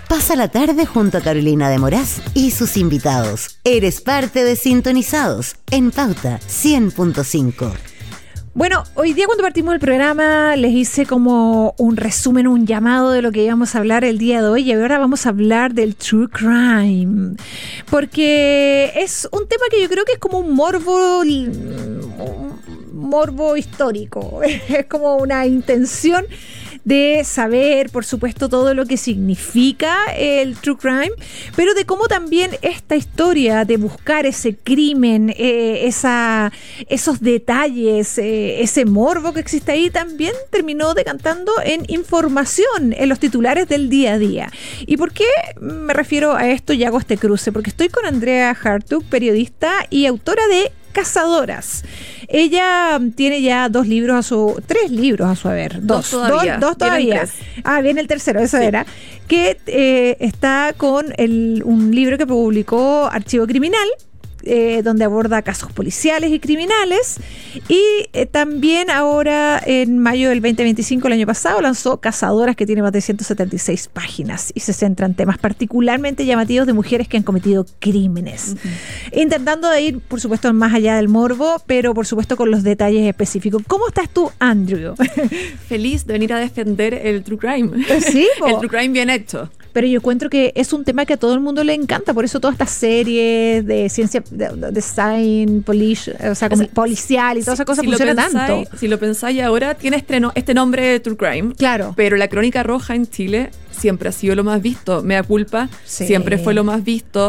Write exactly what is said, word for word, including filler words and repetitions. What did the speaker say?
Pasa la tarde junto a Carolina de Moraz y sus invitados. Eres parte de Sintonizados en Pauta cien punto cinco. Bueno, hoy día cuando partimos el programa les hice como un resumen, un llamado de lo que íbamos a hablar el día de hoy, y ahora vamos a hablar del True Crime, porque es un tema que yo creo que es como un morbo, un morbo histórico, es como una intención de saber, por supuesto, todo lo que significa el True Crime, pero de cómo también esta historia de buscar ese crimen, eh, esa, esos detalles, eh, ese morbo que existe ahí, también terminó decantando en información en los titulares del día a día. ¿Y por qué me refiero a esto y hago este cruce? Porque estoy con Andrea Hartug, periodista y autora de Cazadoras. Ella tiene ya dos libros a su, tres libros a su haber, dos, dos todavía, dos, dos todavía. Ah, viene el tercero, eso sí. Era, que eh, está con el, un libro que publicó Archivo Criminal, Eh, donde aborda casos policiales y criminales, y eh, también ahora en mayo del veinte veinticinco, el año pasado, lanzó Cazadoras, que tiene más de ciento setenta y seis páginas y se centra en temas particularmente llamativos de mujeres que han cometido crímenes, uh-huh. intentando de ir, por supuesto, más allá del morbo, pero por supuesto con los detalles específicos. ¿Cómo estás tú, Andrew? Feliz de venir a defender el True Crime. ¿Sí? El True Crime bien hecho. Pero yo encuentro que es un tema que a todo el mundo le encanta, por eso todas estas series de ciencia, de, de, de science, polish, o sea, como o sea, policial y toda si, esa cosa si funciona pensáis, tanto. Si lo pensáis ahora, tiene este, no, este nombre de True Crime. Claro. Pero la Crónica Roja en Chile siempre ha sido lo más visto. Mea culpa, sí. Siempre fue lo más visto.